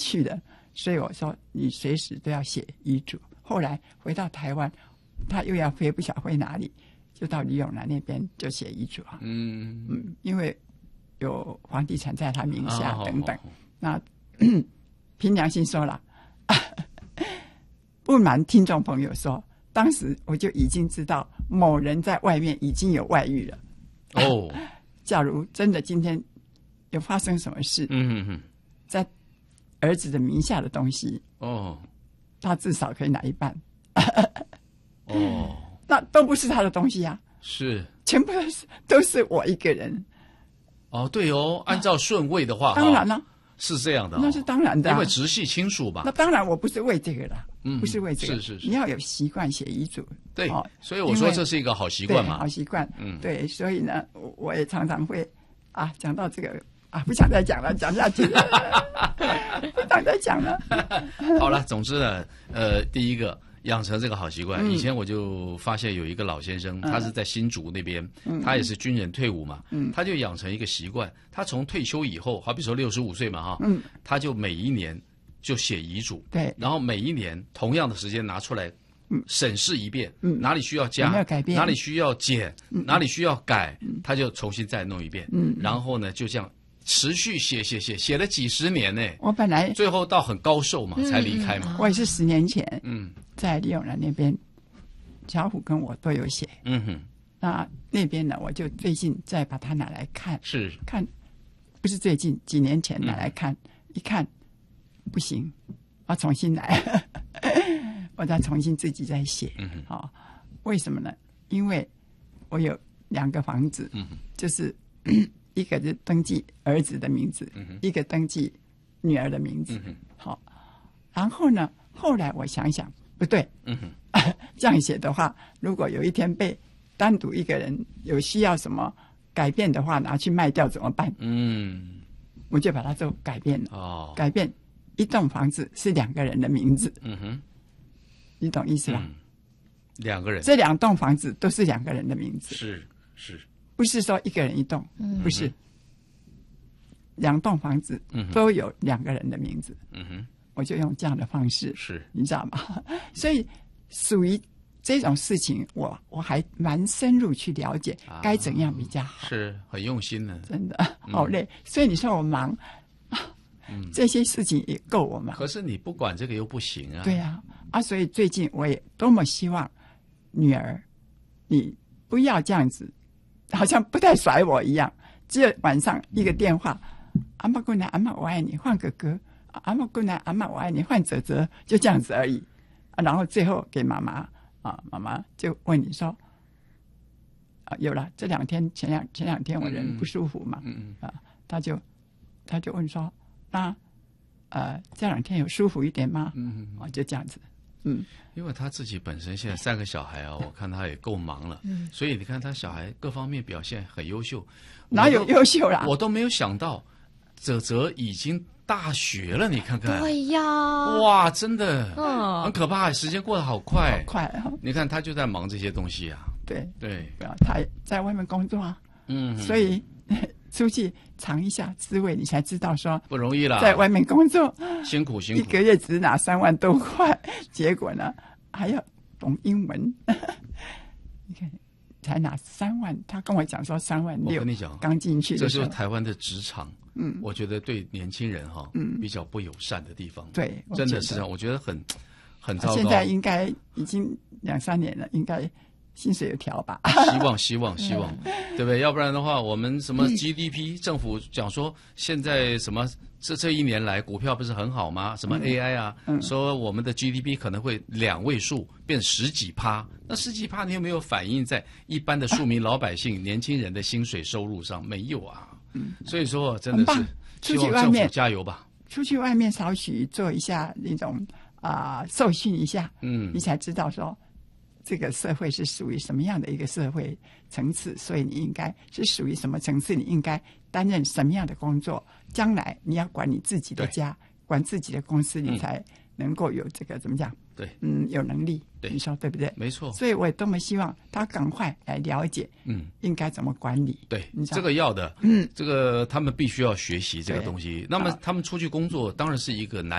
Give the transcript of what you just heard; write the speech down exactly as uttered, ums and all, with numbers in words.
去的，所以我说你随时都要写遗嘱。后来回到台湾，他又要飞，不晓得飞哪里，就到李永南那边就写遗嘱啊。嗯嗯，因为有房地产在他名下、啊、等等。那凭良心说了，不瞒听众朋友说，当时我就已经知道某人在外面已经有外遇了。哦，假如真的今天有发生什么事，嗯哼哼，在儿子的名下的东西，哦，他至少可以拿一半。哦，那都不是他的东西啊， 是全部都是都是我一个人。 哦，对哦，按照顺位的话， 啊、当然了。 是这样的、哦， 那是当然的、啊， 因为直系亲属吧。 那当然，我不是为这个了， 嗯， 不是为这个， 是是是， 你要有习惯写遗嘱， 对、哦，所以我说这是一个好习惯嘛， 好习惯， 嗯， 对，所以呢，我也常常会啊，讲到这个啊，不想再讲了，讲下去了，不想再讲了。 好了，总之呢，呃，第一个。养成这个好习惯、嗯。以前我就发现有一个老先生，嗯、他是在新竹那边、嗯，他也是军人退伍嘛，嗯、他就养成一个习惯，他从退休以后，好比说六十五岁嘛哈、嗯，他就每一年就写遗嘱， 对， 然后每一年同样的时间拿出来审视一遍， 嗯、 哪里需要加， 有没有改变， 哪里需要减， 嗯、 哪里需要改、嗯，他就重新再弄一遍， 嗯， 然后呢就这样。持续写写写写了几十年呢， 我本来最后到很高寿嘛、嗯、才离开嘛。 我也是十年前， 嗯， 在李永南那边，小虎跟我都有写， 嗯哼。 那那边呢，我就最近再把它拿来看， 是看，不是最近几年前拿来看，嗯、一看不行，我重新来，我再重新自己再写， 嗯哼。 哦，为什么呢？因为我有两个房子， 嗯哼， 就是。一个是登记儿子的名字， 嗯、 一个登记女儿的名字。 嗯、 好，然后呢，后来我想想不对， 嗯、 这样写的话，如果有一天被单独一个人有需要什么改变的话，拿去卖掉怎么办？ 嗯， 我就把它做改变了。 哦， 改变一栋房子是两个人的名字。 嗯哼， 你懂意思吧？ 嗯、两个人， 这两栋房子都是两个人的名字。 是是。 不是说一个人一栋， 嗯、 不是，两栋房子都有两个人的名字。 嗯哼， 我就用这样的方式， 是， 你知道吗？所以属于这种事情，我我还蛮深入去了解该怎样比较好， 啊、是很用心的， 真的好累。嗯、所以你说我忙， 嗯、 这些事情也够我忙。 可是你不管这个又不行啊。 对啊，啊，所以最近我也多么希望女儿，你不要这样子。好像不太甩我一样，只有晚上一个电话，阿嬷姑娘，阿嬷我爱你，换哥哥，阿嬷姑娘，阿嬷我爱你，换泽泽，就这样子而已。啊、然后最后给妈妈啊，妈妈就问你说，啊，有了，这两天前两前两天我人不舒服嘛， 嗯嗯啊，他就他就问说，那呃这两天有舒服一点吗？ 嗯嗯， 啊，就这样子。嗯， 因为他自己本身现在三个小孩啊，我看他也够忙了，嗯，所以你看他小孩各方面表现很优秀， 哪有优秀啦？ 我都没有想到，泽泽已经大学了，你看看， 对呀， 哇，真的， 嗯， 很可怕，时间过得好快， 好快啊！ 你看他就在忙这些东西啊， 对对， 他在外面工作啊， 嗯， 所以出去尝一下滋味，你才知道说不容易啦， 在外面工作辛苦辛苦， 一个月只拿三万多块，结果呢还要懂英文，你看才拿三万，他跟我讲说三万六， 我跟你讲， 刚进去的时候， 这就是台湾的职场， 嗯， 我觉得对年轻人哈，嗯，比较不友善的地方， 对， 真的是这样，我觉得很很糟糕。 现在应该已经两三年了，应该薪水有调吧？ 希望希望希望，对不对？要不然的话，我们什么 G D P，、嗯、政府讲说现在什么这这一年来股票不是很好吗？什么 A I 啊，嗯、说我们的 G D P 可能会两位数变十几趴，那十几趴你有没有反映在一般的庶民老百姓、啊、年轻人的薪水收入上？没有啊。嗯，所以说真的是希望政府加油吧。 出去外面少许做一下那种啊、呃、受训一下， 嗯， 你才知道说。这个社会是属于什么样的一个社会层次，所以你应该是属于什么层次，你应该担任什么样的工作，将来你要管你自己的家，管自己的公司，你才能够有这个、嗯、怎么讲？ 对， 嗯，有能力， 对， 你说对不对？ 没错。 所以我也多么希望他赶快来了解， 嗯， 应该怎么管理。 对，这个要的，嗯，这个他们必须要学习这个东西。那么他们出去工作，当然是一个难。